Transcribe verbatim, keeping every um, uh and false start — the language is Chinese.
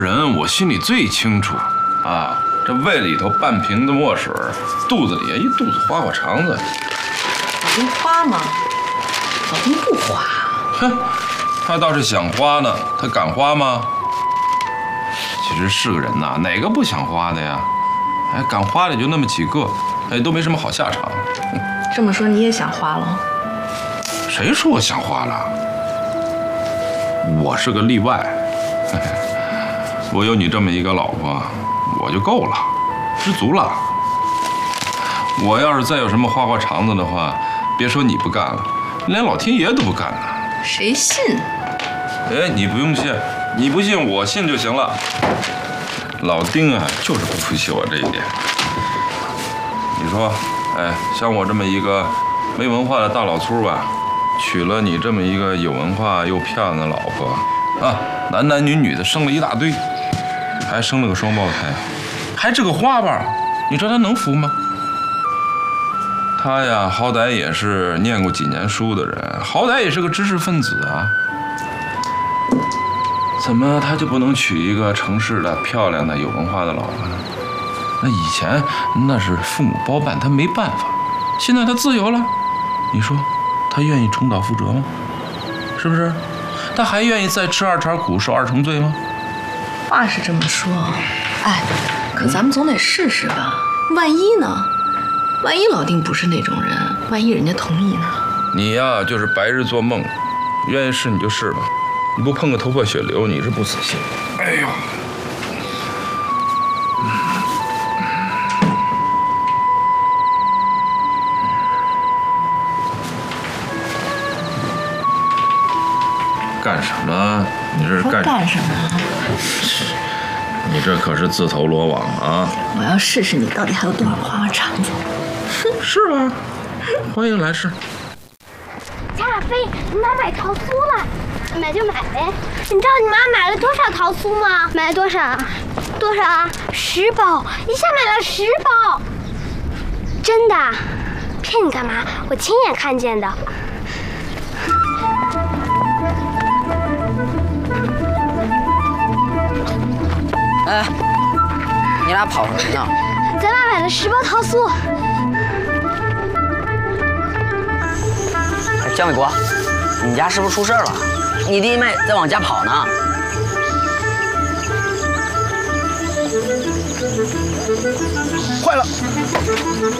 人我心里最清楚啊，这胃里头半瓶子墨水，肚子里一肚子花花肠子。 老丁花吗？老丁不花。 哼，他倒是想花呢，他敢花吗？其实是个人呐，哪个不想花的呀？哎，敢花的就那么几个，哎，都没什么好下场。 这么说你也想花了？ 谁说我想花了？我是个例外。我有你这么一个老婆，我就够了，知足了。我要是再有什么花花肠子的话，别说你不干了，连老天爷都不干了。 谁信？ 哎，你不用信，你不信我信就行了。老丁啊，就是不服气我这一点。你说，哎，像我这么一个没文化的大老粗吧，娶了你这么一个有文化又漂亮的老婆啊，男男女女的生了一大堆，还生了个双胞胎，还是个花瓣，你说他能服吗？他呀，好歹也是念过几年书的人，好歹也是个知识分子啊。怎么他就不能娶一个城市的漂亮的有文化的老婆呢？那以前那是父母包办，他没办法。现在他自由了，你说他愿意重蹈覆辙吗？是不是？他还愿意再吃二茬苦，受二重罪吗？ 话是这么说，哎，可咱们总得试试吧。万一呢？万一老丁不是那种人，万一人家同意呢？ 你呀，就是白日做梦，愿意试你就试吧。你不碰个头破血流，你是不死心。哎呦！干什么？你这是干干什么？ 你这可是自投罗网啊！ 我要试试你到底还有多少花花肠子。 是啊，欢迎来试。 贾亚飞，你妈买桃酥了。买就买呗。你知道你妈买了多少桃酥吗？买了多少？多少啊？十包，一下买了十包。真的？骗你干嘛？我亲眼看见的。 哎，你俩跑什么呢？ 咱妈买了十包桃酥。 哎，姜伟国，你家是不是出事了？你弟妹在往家跑呢。 坏了！